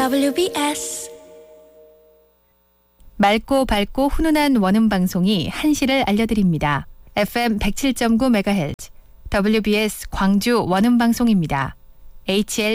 WBS 맑고 밝고 훈훈한 원음 방송이 한시를 알려드립니다. FM 107.9MHz WBS 광주 원음 방송입니다. HL